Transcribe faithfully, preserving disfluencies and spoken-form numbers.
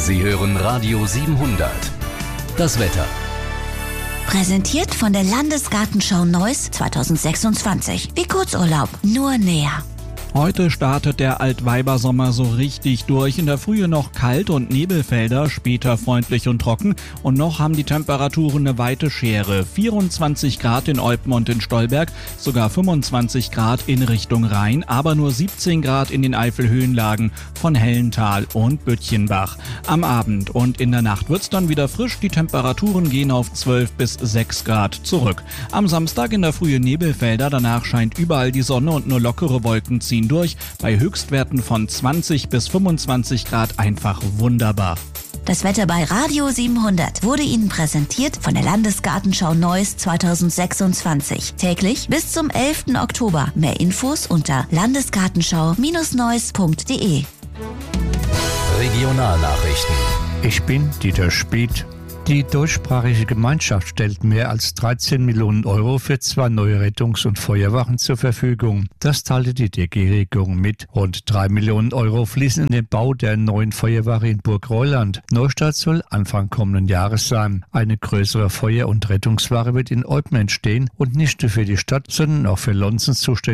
Sie hören Radio siebenhundert. Das Wetter. Präsentiert von der Landesgartenschau Neuss zweitausendsechsundzwanzig. Wie Kurzurlaub, nur näher. Heute startet der Altweibersommer so richtig durch. In der Frühe noch kalt und Nebelfelder, später freundlich und trocken. Und noch haben die Temperaturen eine weite Schere. vierundzwanzig Grad in Eupen und in Stolberg, sogar fünfundzwanzig Grad in Richtung Rhein, aber nur siebzehn Grad in den Eifelhöhenlagen von Hellental und Böttchenbach. Am Abend und in der Nacht wird's dann wieder frisch. Die Temperaturen gehen auf zwölf bis sechs Grad zurück. Am Samstag in der Frühe Nebelfelder, danach scheint überall die Sonne und nur lockere Wolken ziehen durch, bei Höchstwerten von zwanzig bis fünfundzwanzig Grad einfach wunderbar. Das Wetter bei Radio siebenhundert wurde Ihnen präsentiert von der Landesgartenschau Neuss zweitausendsechsundzwanzig. Täglich bis zum elften Oktober. Mehr Infos unter landesgartenschau Neuss punkt de. Regionalnachrichten. Ich bin Dieter Spieth. Die deutschsprachige Gemeinschaft stellt mehr als dreizehn Millionen Euro für zwei neue Rettungs- und Feuerwachen zur Verfügung. Das teilte die D G-Regierung mit. Rund drei Millionen Euro fließen in den Bau der neuen Feuerwache in Burgreuland. Neustart soll Anfang kommenden Jahres sein. Eine größere Feuer- und Rettungswache wird in Eupen entstehen und nicht nur für die Stadt, sondern auch für Lonzen zuständig